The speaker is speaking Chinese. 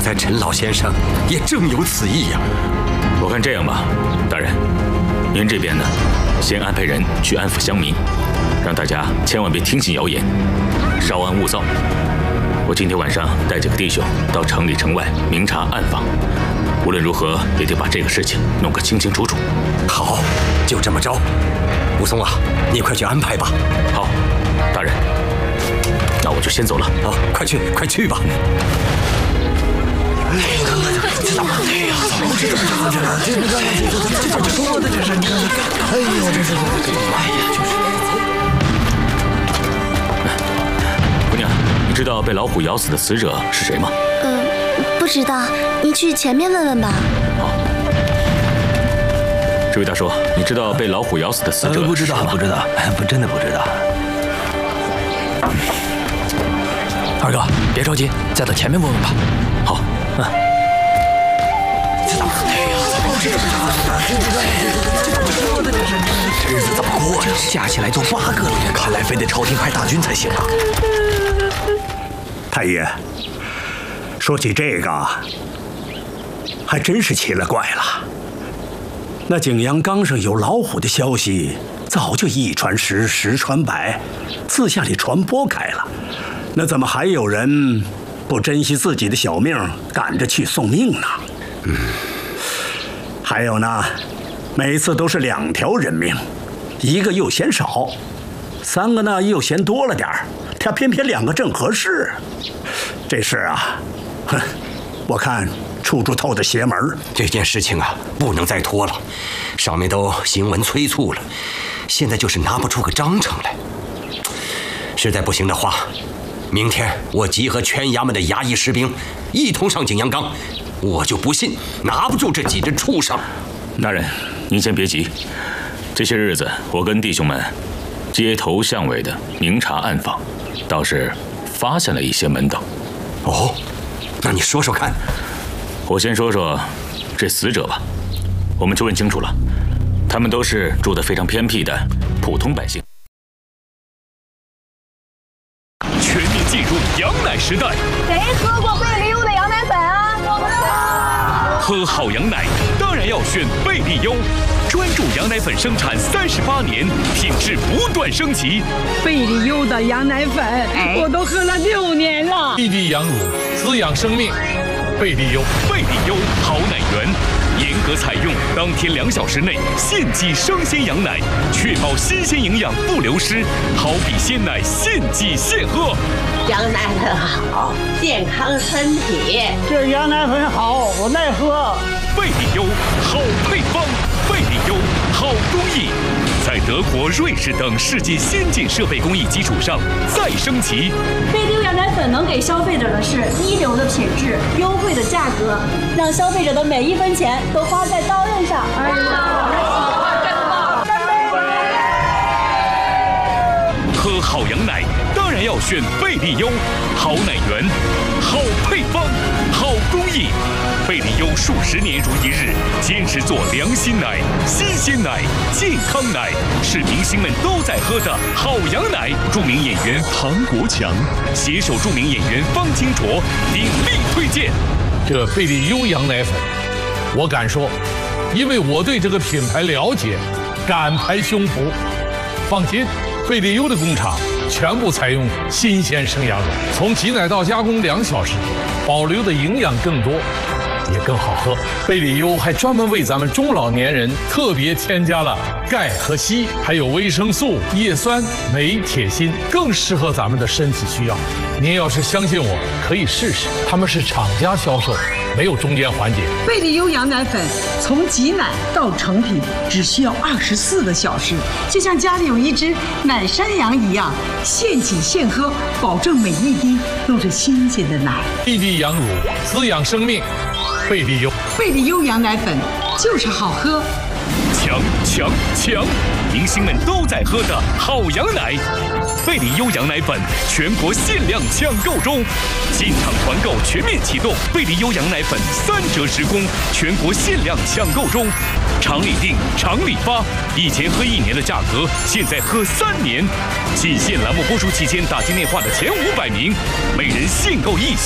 才陈老先生也正有此意呀。 我看这样吧，大人，您这边呢，先安排人去安抚乡民，让大家千万别听信谣言，稍安勿躁。我今天晚上带几个弟兄到城里城外明察暗访，无论如何也得把这个事情弄个清清楚楚。 好，就这么着。武松啊，你快去安排吧。 好，大人，那我就先走了。 好，快去，快去吧。 姑娘，你知道被老虎咬死的死者是谁吗？ 不知道，你去前面问问吧。 好。这位大叔，你知道被老虎咬死的死者不知道，不知道，真的不知道。二哥，别着急，再到前面问问吧。 好， 日子怎么过呀？加起来都8个了，看来非得朝廷派大军才行啊。 太爷，说起这个，还真是奇了怪了。那景阳冈上有老虎的消息，早就一传十，十传百，自下里传播开了。那怎么还有人不珍惜自己的小命，赶着去送命呢？还有呢，每次都是2条人命，一个又嫌少，3个呢又嫌多了点儿，他偏偏2个正合适。这事啊，哼，我看处处透着邪门。 这件事情啊，不能再拖了，上面都行文催促了，现在就是拿不出个章程来。实在不行的话，明天我集合全衙门的衙役士兵，一同上景阳冈，我就不信拿不住这几只畜生。 大人，您先别急，这些日子我跟弟兄们街头巷尾的明察暗访，倒是发现了一些门道。 哦，那你说说看。 我先说说这死者吧，我们就问清楚了，他们都是住得非常偏僻的普通百姓。 全面进入羊奶时代。 谁喝过贝利优的羊奶粉啊？我不知道。 喝好羊奶当然要选贝利优，专注羊奶粉生产38年，品质不断升级。 贝利优的羊奶粉，我都喝了6年了。 一滴羊乳，滋养生命。贝利优， 贝利优好奶源，严格采用当天2小时内现挤生鲜羊奶，确保新鲜营养不流失，好比鲜奶现挤现喝。 羊奶粉好，健康身体。 这羊奶粉好，我耐喝。 贝利优好配方，贝利优好工艺，在德国、瑞士等世界先进设备工艺基础上再升级。 贝利优羊奶粉能给消费者的是一流的品质、优惠的价格，让消费者的每1分钱都花在刀刃上。 喝好羊奶当然要选贝利优，好奶源，好配方，好工艺。贝利优数10年如一日，坚持做良心奶、新鲜奶、健康奶，是明星们都在喝的好羊奶。著名演员唐国强携手著名演员方清卓鼎力推荐。 这贝利优羊奶粉，我敢说，因为我对这个品牌了解，敢拍胸脯。放心，贝利优的工厂全部采用新鲜生羊乳，从挤奶到加工2小时，保留的营养更多，也更好喝。贝利优还专门为咱们中老年人特别添加了钙和硒，还有维生素、叶酸、镁、铁、锌，更适合咱们的身体需要。您要是相信我，可以试试，他们是厂家销售，没有中间环节。 贝利优羊奶粉从挤奶到成品只需要24个小时，就像家里有一只奶山羊一样，现挤现喝，保证每一滴都是新鲜的奶。 一滴羊乳，滋养生命。贝利优， 贝利优羊奶粉就是好喝。 强强强！明星们都在喝的好羊奶，贝利优羊奶粉全国限量抢购中，进场团购全面启动，贝利优羊奶粉3折10供，全国限量抢购中，厂里订，厂里发，以前喝1年的价格，现在喝3年。仅限栏目播出期间打进电话的前500名，每人限购1箱。